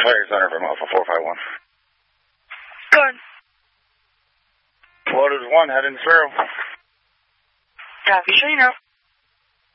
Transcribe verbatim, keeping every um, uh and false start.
Fire Center from Alpha four five one. Good. Lotus one, heading through. Copy, Shino.